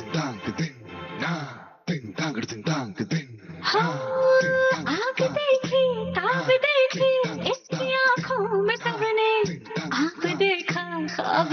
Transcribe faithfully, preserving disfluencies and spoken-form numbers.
हाँ, आग देखी ताब देखी इसकी आंखों में सब